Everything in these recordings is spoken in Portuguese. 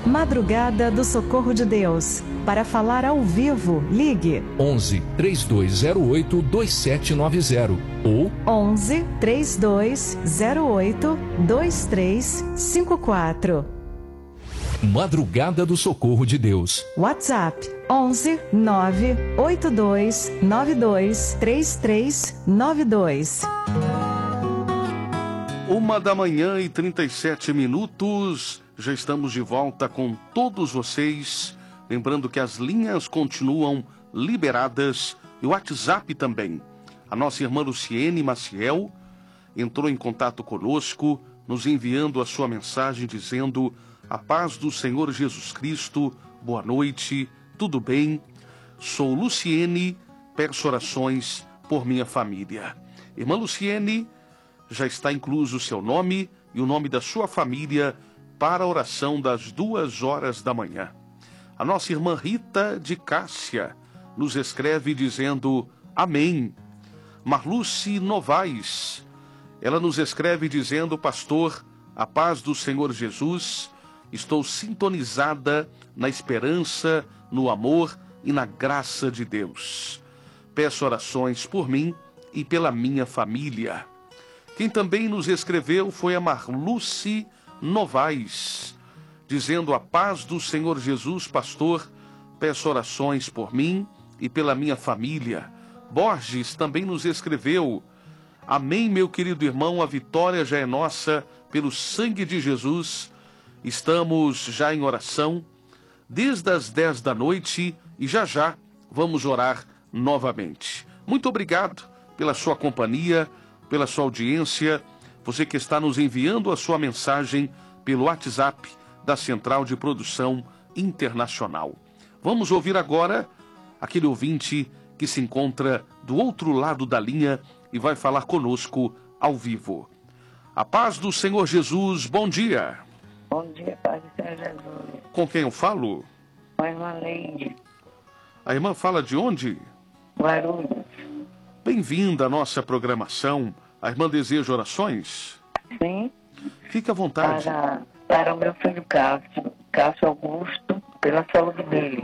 Madrugada do Socorro de Deus. Para falar ao vivo, ligue 11 3208 2790 ou 11 3208 2354. Madrugada do Socorro de Deus. WhatsApp 11 982 92 3392. 1h37. Já estamos de volta com todos vocês. Lembrando que as linhas continuam liberadas e o WhatsApp também. A nossa irmã Luciene Maciel entrou em contato conosco, nos enviando a sua mensagem dizendo: a paz do Senhor Jesus Cristo, boa noite, tudo bem? Sou Luciene, peço orações por minha família. Irmã Luciene, já está incluso o seu nome e o nome da sua família para a oração das 2h da manhã. A nossa irmã Rita de Cássia nos escreve dizendo amém. Marluce Novaes, ela nos escreve dizendo: pastor, a paz do Senhor Jesus, estou sintonizada na esperança, no amor e na graça de Deus. Peço orações por mim e pela minha família. Quem também nos escreveu foi a Marluce Novaes, dizendo: a paz do Senhor Jesus, pastor, peço orações por mim e pela minha família. Borges também nos escreveu: amém, meu querido irmão, a vitória já é nossa pelo sangue de Jesus. Estamos já em oração desde as 10 da noite e já vamos orar novamente. Muito obrigado pela sua companhia, pela sua audiência, você que está nos enviando a sua mensagem pelo WhatsApp da Central de Produção Internacional. Vamos ouvir agora aquele ouvinte que se encontra do outro lado da linha e vai falar conosco ao vivo. A paz do Senhor Jesus, bom dia. Bom dia, paz do Senhor Jesus. Com quem eu falo? Com a irmã Leide. A irmã fala de onde? Guarulhos. Bem-vinda à nossa programação. A irmã deseja orações? Sim. Fique à vontade. Para o meu filho Cássio Augusto, pela saúde dele.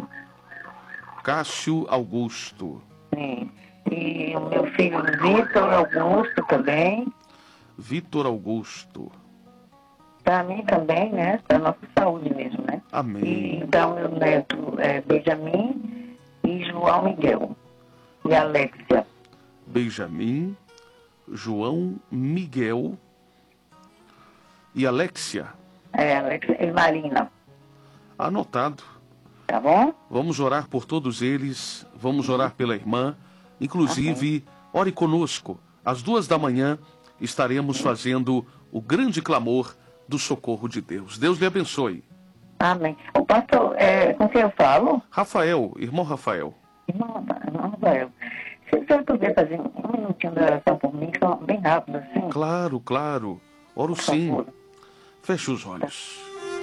Cássio Augusto. Sim. E o meu filho Vitor Augusto também. Vitor Augusto. Para mim também, né? Para a nossa saúde mesmo, né? Amém. E então meu neto Benjamin e João Miguel. E Alexia. Benjamin, João Miguel e Alexia. Alexia e Marina. Anotado. Tá bom? Vamos orar por todos eles, vamos orar pela irmã. Inclusive, ore conosco. Às 2 da manhã estaremos fazendo o grande clamor do socorro de Deus. Deus lhe abençoe. Amém. O pastor, com quem eu falo? Rafael, irmão Rafael. Irmão Rafael. Se você puder fazer um minutinho de oração por mim, só bem rápido assim. Claro, claro. Oro sim. Feche os olhos.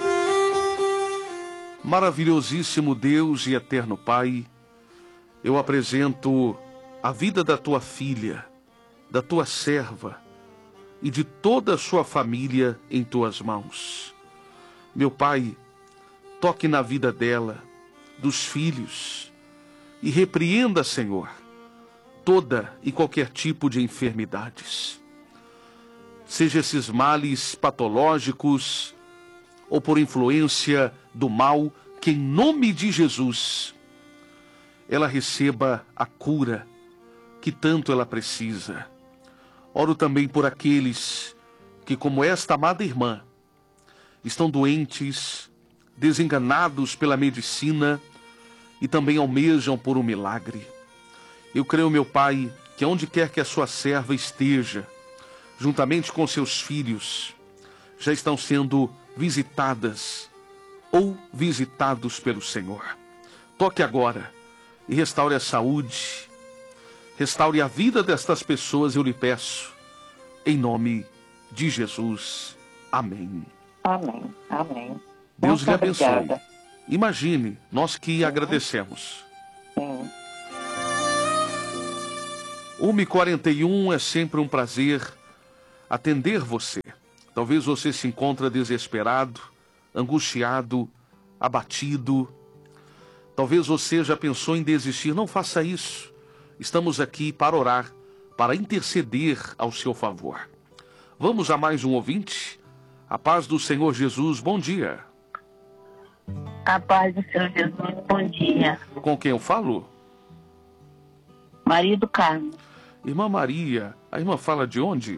Maravilhosíssimo Deus e eterno Pai, eu apresento a vida da tua filha, da tua serva e de toda a sua família em tuas mãos. Meu Pai, toque na vida dela, dos filhos, e repreenda, Senhor, toda e qualquer tipo de enfermidades. Seja esses males patológicos ou por influência do mal, que em nome de Jesus ela receba a cura que tanto ela precisa. Oro também por aqueles que, como esta amada irmã, estão doentes, desenganados pela medicina e também almejam por um milagre. Eu creio, meu Pai, que onde quer que a sua serva esteja, juntamente com seus filhos, já estão sendo visitadas ou visitados pelo Senhor. Toque agora e restaure a saúde, restaure a vida destas pessoas, eu lhe peço, em nome de Jesus. Amém. Amém. Amém. Deus lhe abençoe. Obrigada. Imagine, nós que agradecemos. Sim. 1h41, é sempre um prazer atender você. Talvez você se encontre desesperado, angustiado, abatido. Talvez você já pensou em desistir. Não faça isso. Estamos aqui para orar, para interceder ao seu favor. Vamos a mais um ouvinte? A paz do Senhor Jesus, bom dia. A paz do Senhor Jesus, bom dia. Com quem eu falo? Maria do Carmo. Irmã Maria, a irmã fala de onde?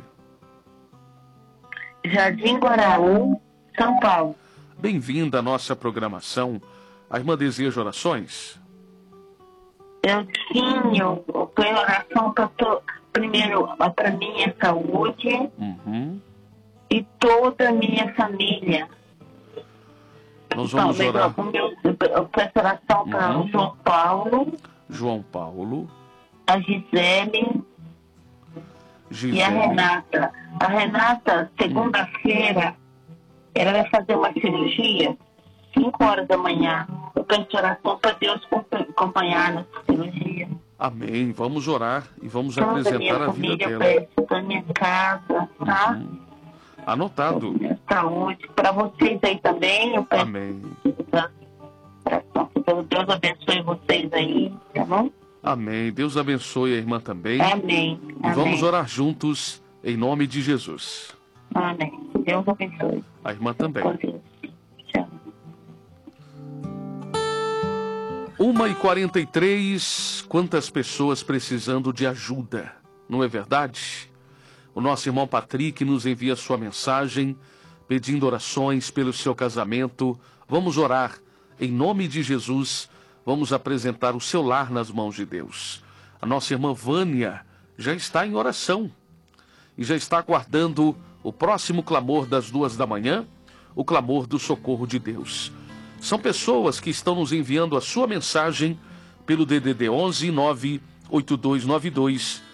Jardim Guaraú, São Paulo. Bem-vinda à nossa programação. A irmã deseja orações? Eu tenho oração primeiro para minha saúde e toda a minha família. Nós vamos orar. Eu peço oração para o João Paulo. João Paulo. A Gisele. E a Renata. A Renata, segunda-feira, ela vai fazer uma cirurgia, 5 horas da manhã. Eu peço oração para Deus acompanhar nessa cirurgia. Amém. Vamos orar e vamos Toda apresentar a vida dela. Eu peço da minha casa, tá? Anotado. Minha saúde. Para vocês aí também, eu peço. Amém. Deus abençoe vocês aí, tá bom? Amém. Deus abençoe a irmã também. Amém. E vamos orar juntos em nome de Jesus. Amém. Deus abençoe. A irmã também. Com Deus. Tchau. 1h43, quantas pessoas precisando de ajuda, não é verdade? O nosso irmão Patrick nos envia sua mensagem, pedindo orações pelo seu casamento. Vamos orar, em nome de Jesus, vamos apresentar o seu lar nas mãos de Deus. A nossa irmã Vânia já está em oração e já está aguardando o próximo clamor das 2 da manhã, o clamor do socorro de Deus. São pessoas que estão nos enviando a sua mensagem pelo DDD 11 98292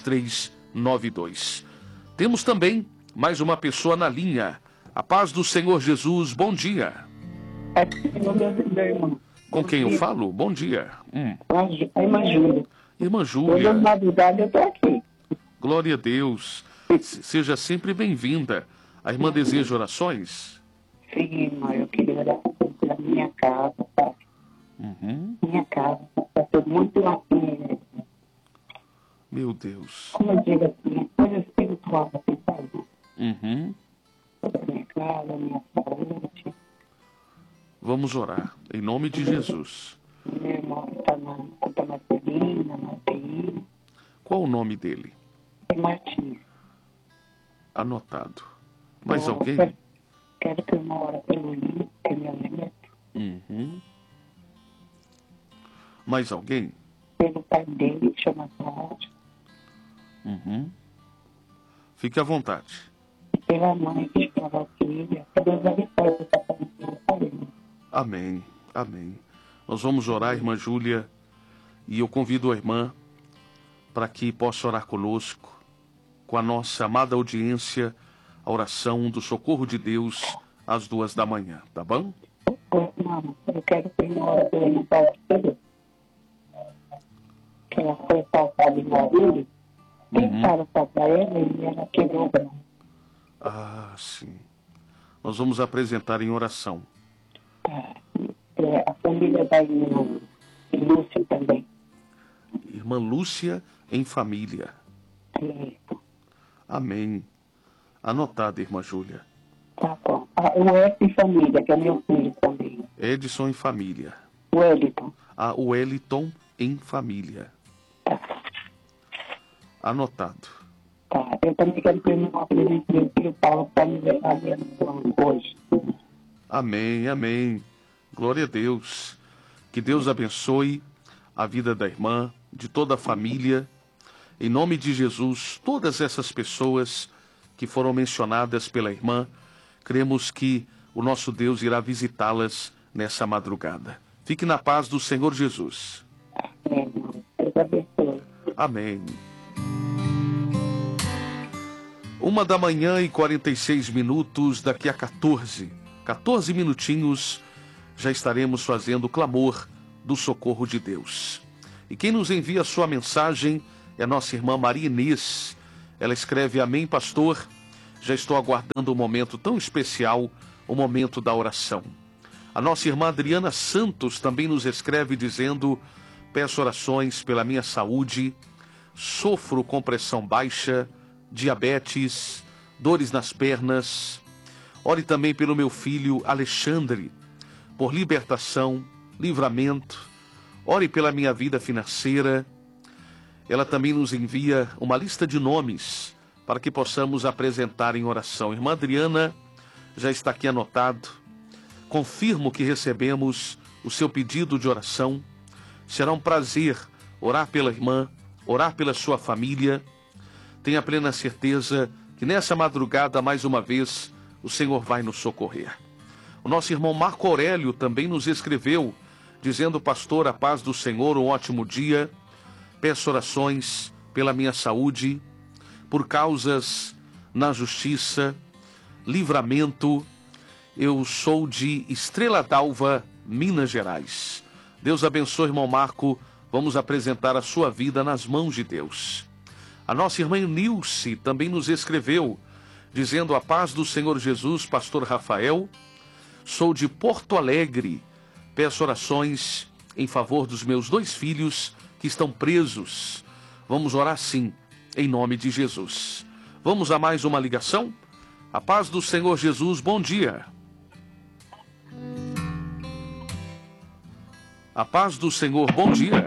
3392. Temos também mais uma pessoa na linha. A paz do Senhor Jesus, bom dia. Meu irmão. Com quem eu falo? Bom dia. A irmã Júlia. Irmã Hoje Júlia. de madrugada eu tô aqui. Glória a Deus. Seja sempre bem-vinda. A irmã deseja orações? Sim, irmã, eu queria orar pela minha casa, tá? Minha casa está tudo muito assim, Meu Deus. como eu digo assim, coisa espiritual, assim, sabe? Toda a minha casa, minha saúde. Vamos orar, em nome de Jesus. Meu irmão está na Celina, na UTI. Qual o nome dele? É Martins. Anotado. Mais alguém? Quero que eu mora pelo Lito, que é meu neto. Mais alguém? Pelo pai dele, que chama Cláudio. Fique à vontade. E pela mãe, que chama Valquíria. Que Deus abençoe essa família. Amém, amém. Nós vamos orar, irmã Júlia, e eu convido a irmã para que possa orar conosco, com a nossa amada audiência, a oração do socorro de Deus às 2 da manhã, tá bom? Não, eu quero que ele ore pela minha Valquíria, que ela foi assaltada em Guarulhos. Tentaram assaltar ela e ela quebrou o braço. Ah, sim. Nós vamos apresentar em oração. A família da irmã Lúcia também. Irmã Lúcia em família. Isso. Amém. Anotado, irmã Júlia. Tá bom. O Edson em família, que é meu filho também. Edson em família. O Wellington. O Wellington em família. Anotado. Tá. Eu também quero que ele apresente meu filho Paulo para me levar hoje. Amém, amém. Glória a Deus. Que Deus abençoe a vida da irmã, de toda a família. Em nome de Jesus, todas essas pessoas que foram mencionadas pela irmã, cremos que o nosso Deus irá visitá-las nessa madrugada. Fique na paz do Senhor Jesus. Amém. Deus abençoe. Amém. 1 da manhã e 46 minutos, daqui a 14 minutinhos, já estaremos fazendo o clamor do socorro de Deus. E quem nos envia a sua mensagem é a nossa irmã Maria Inês. Ela escreve: Amém, pastor. Já estou aguardando um momento tão especial, o momento da oração. A nossa irmã Adriana Santos também nos escreve dizendo: peço orações pela minha saúde, sofro com pressão baixa, diabetes, dores nas pernas. Ore também pelo meu filho Alexandre, por libertação, livramento. Ore pela minha vida financeira. Ela também nos envia uma lista de nomes para que possamos apresentar em oração. Irmã Adriana, já está aqui anotado. Confirmo que recebemos o seu pedido de oração. Será um prazer orar pela irmã, orar pela sua família. Tenha plena certeza que nessa madrugada, mais uma vez, o Senhor vai nos socorrer. O nosso irmão Marco Aurélio também nos escreveu, dizendo: pastor, a paz do Senhor, um ótimo dia. Peço orações pela minha saúde, por causas na justiça, livramento. Eu sou de Estrela d'Alva, Minas Gerais. Deus abençoe, irmão Marco. Vamos apresentar a sua vida nas mãos de Deus. A nossa irmã Nilce também nos escreveu, dizendo: a paz do Senhor Jesus, pastor Rafael. Sou de Porto Alegre. Peço orações em favor dos meus 2 filhos que estão presos. Vamos orar sim, em nome de Jesus. Vamos a mais uma ligação? A paz do Senhor Jesus, bom dia. A paz do Senhor, bom dia.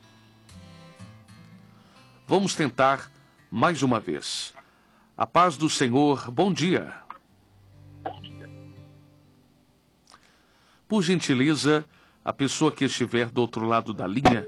Vamos tentar mais uma vez. A paz do Senhor, bom dia. Por gentileza, a pessoa que estiver do outro lado da linha,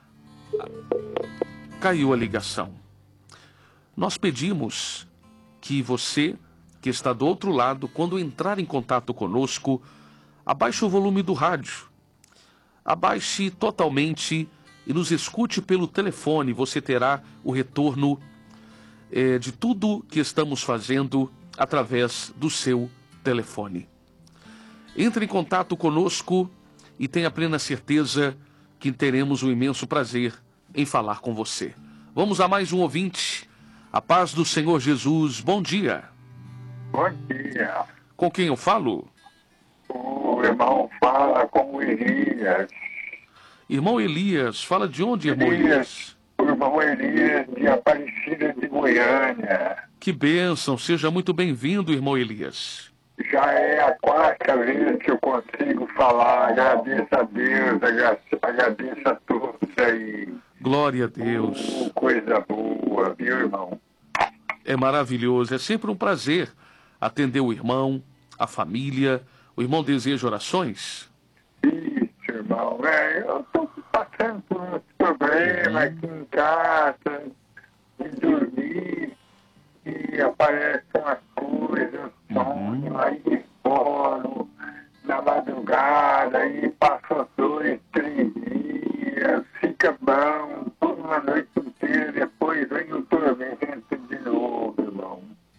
caiu a ligação. Nós pedimos que você, que está do outro lado, quando entrar em contato conosco, abaixe o volume do rádio. Abaixe totalmente e nos escute pelo telefone. Você terá o retorno de tudo que estamos fazendo através do seu telefone. Entre em contato conosco e tenha plena certeza que teremos um imenso prazer em falar com você. Vamos a mais um ouvinte. A paz do Senhor Jesus, bom dia. Bom dia. Com quem eu falo? O irmão fala com o Elias. Irmão Elias, fala de onde, irmão Elias? O irmão Elias de Aparecida de Goiânia. Que bênção, seja muito bem-vindo, irmão Elias. Já é a 4ª vez que eu consigo falar. Agradeço a Deus, agradeço a todos aí. Glória a Deus. Coisa boa, viu, irmão? É maravilhoso, é sempre um prazer atender o irmão, a família. O irmão deseja orações? Isso, irmão. Eu estou passando por uns problemas aqui em casa, de dormir, e aparecem umas coisas, sonho, aí foro, na madrugada, aí passam 2, 3 dias, fica bom, toda uma noite inteira, depois vem o tormento de novo, irmão.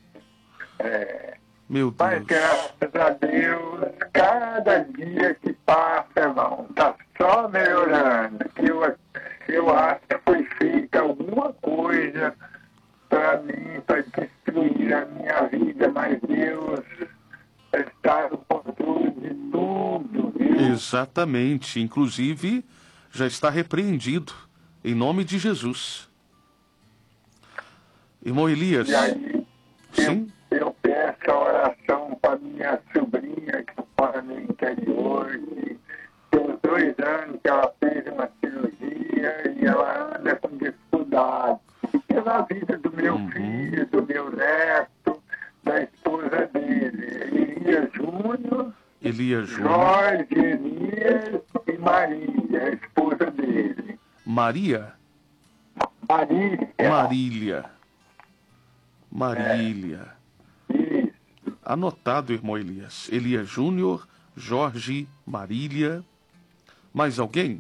Meu Deus. Mas graças a Deus, cada dia que passa, irmão, tá só melhorando. Eu acho que foi feita alguma coisa para mim, para destruir a minha vida, mas Deus está no controle de tudo, viu? Exatamente. Inclusive, já está repreendido, em nome de Jesus. Irmão Elias. E aí, sim? Eu peço a oração para minha sobrinha, que mora no interior, que tem uns 2 anos que ela fez uma cirurgia e ela anda com dificuldade. E pela vida do meu filho, do meu neto, da esposa dele, Elias Júnior, Jorge Elias e Maria, a esposa dele. Maria? Marília. Isso. Anotado, irmão Elias. Elias Júnior, Jorge, Marília. Mais alguém?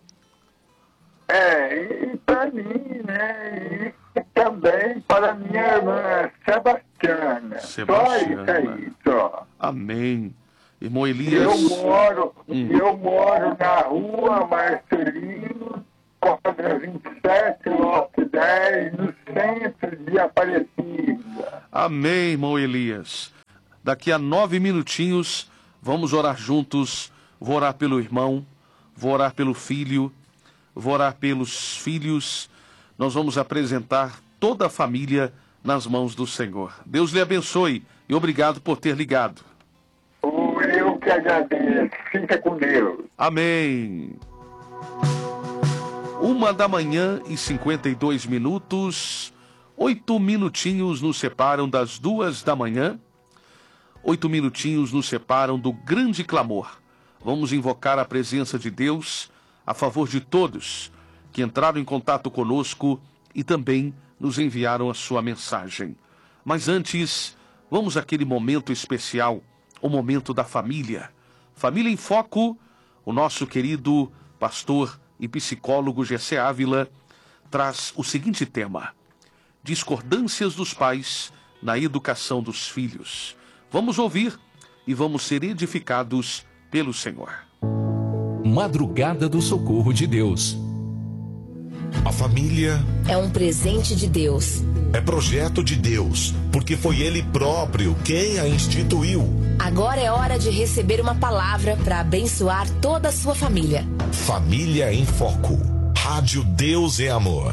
E para mim, né? E também para minha irmã Sebastiana. Só isso aí, só. Amém. Irmão Elias. Eu moro na rua Marcelino, quadra 27, lote 10, no centro de Aparecida. Amém, irmão Elias. Daqui a 9 minutinhos, vamos orar juntos vou orar pelo irmão, vou orar pelo filho, vou orar pelos filhos. Nós vamos apresentar toda a família nas mãos do Senhor. Deus lhe abençoe e obrigado por ter ligado. Eu que agradeço. Fica com Deus. Amém. 1h52, 8 minutinhos nos separam das 2 da manhã. 8 minutinhos nos separam do grande clamor. Vamos invocar a presença de Deus a favor de todos que entraram em contato conosco e também nos enviaram a sua mensagem. Mas antes, vamos àquele momento especial, o momento da família. Família em Foco, o nosso querido pastor e psicólogo Gessé Ávila traz o seguinte tema: discordâncias dos pais na educação dos filhos. Vamos ouvir e vamos ser edificados pelo Senhor. Madrugada do Socorro de Deus. A família é um presente de Deus. É projeto de Deus, porque foi Ele próprio quem a instituiu. Agora é hora de receber uma palavra para abençoar toda a sua família. Família em Foco. Rádio Deus é Amor.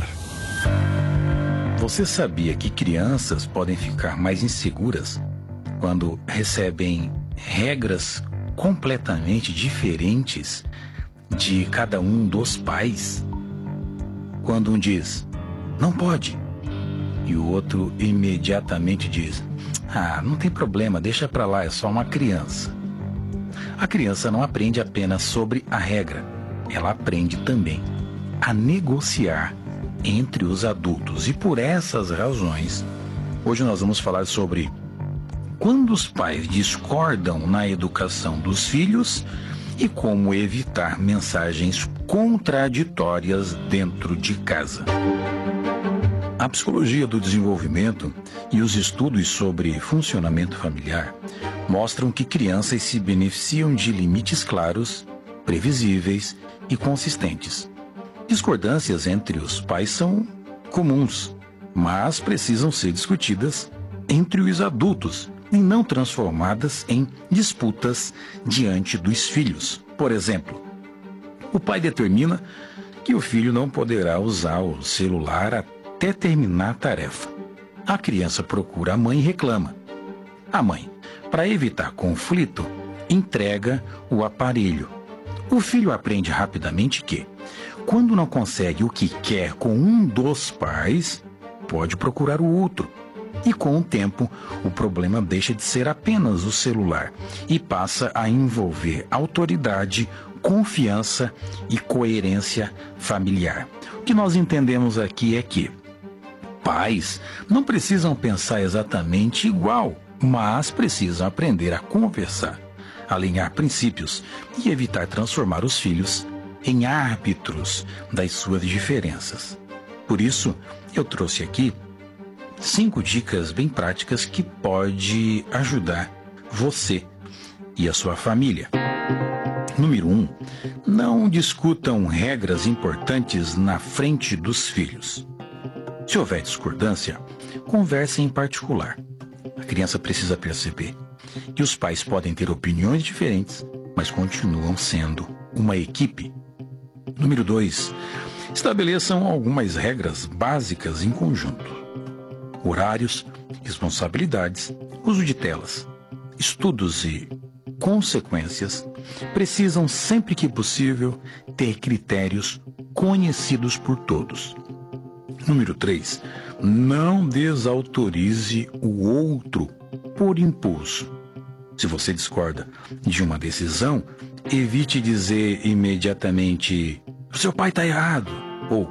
Você sabia que crianças podem ficar mais inseguras quando recebem regras completamente diferentes de cada um dos pais? Quando um diz, não pode, e o outro imediatamente diz, não tem problema, deixa pra lá, é só uma criança. A criança não aprende apenas sobre a regra, ela aprende também a negociar entre os adultos. E por essas razões, hoje nós vamos falar sobre quando os pais discordam na educação dos filhos e como evitar mensagens contraditórias dentro de casa. A psicologia do desenvolvimento e os estudos sobre funcionamento familiar mostram que crianças se beneficiam de limites claros, previsíveis e consistentes. Discordâncias entre os pais são comuns, mas precisam ser discutidas entre os adultos e não transformadas em disputas diante dos filhos. Por exemplo, o pai determina que o filho não poderá usar o celular até terminar a tarefa. A criança procura a mãe e reclama. A mãe, para evitar conflito, entrega o aparelho. O filho aprende rapidamente que, quando não consegue o que quer com um dos pais, pode procurar o outro. E com o tempo, o problema deixa de ser apenas o celular e passa a envolver autoridade, confiança e coerência familiar. O que nós entendemos aqui é que pais não precisam pensar exatamente igual, mas precisam aprender a conversar, alinhar princípios e evitar transformar os filhos em árbitros das suas diferenças. Por isso, eu trouxe aqui 5 dicas bem práticas que pode ajudar você e a sua família. Número 1. Não discutam regras importantes na frente dos filhos. Se houver discordância, converse em particular. A criança precisa perceber que os pais podem ter opiniões diferentes, mas continuam sendo uma equipe. Número 2. Estabeleçam algumas regras básicas em conjunto. Horários, responsabilidades, uso de telas, estudos e consequências precisam, sempre que possível, ter critérios conhecidos por todos. Número 3. Não desautorize o outro por impulso. Se você discorda de uma decisão, evite dizer imediatamente, seu pai está errado, ou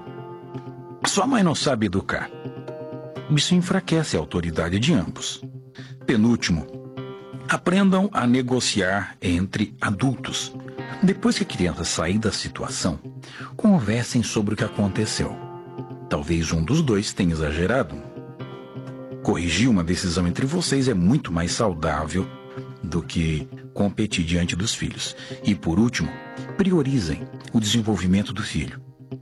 sua mãe não sabe educar. Isso enfraquece a autoridade de ambos. Penúltimo, aprendam a negociar entre adultos. Depois que a criança sair da situação, conversem sobre o que aconteceu. Talvez um dos dois tenha exagerado. Corrigir uma decisão entre vocês é muito mais saudável do que competir diante dos filhos. E por último, priorizem o desenvolvimento do filho,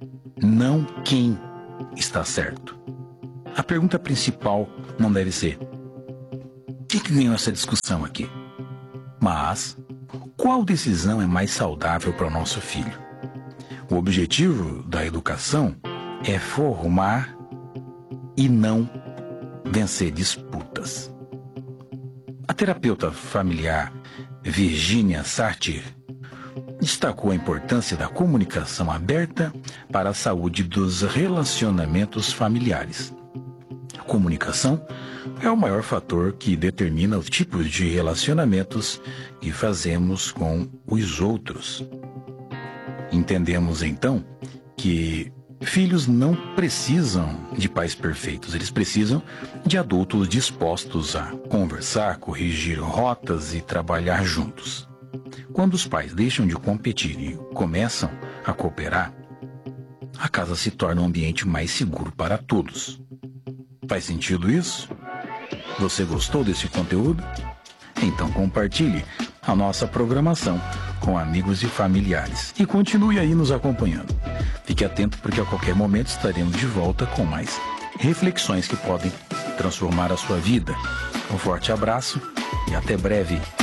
não quem está certo. A pergunta principal não deve ser: quem que ganhou essa discussão aqui? Mas, qual decisão é mais saudável para o nosso filho. O objetivo da educação é formar e não vencer disputas. A terapeuta familiar Virginia Satir destacou a importância da comunicação aberta para a saúde dos relacionamentos familiares. A comunicação é o maior fator que determina os tipos de relacionamentos que fazemos com os outros. Entendemos, então, que filhos não precisam de pais perfeitos, eles precisam de adultos dispostos a conversar, corrigir rotas e trabalhar juntos. Quando os pais deixam de competir e começam a cooperar, a casa se torna um ambiente mais seguro para todos. Faz sentido isso? Você gostou desse conteúdo? Então compartilhe a nossa programação com amigos e familiares e continue aí nos acompanhando. Fique atento porque a qualquer momento estaremos de volta com mais reflexões que podem transformar a sua vida. Um forte abraço e até breve.